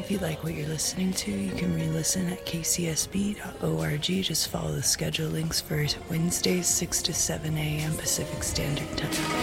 If you like what you're listening to, you can re-listen at kcsb.org. Just follow the schedule links for Wednesdays, 6 to 7 a.m. Pacific Standard Time.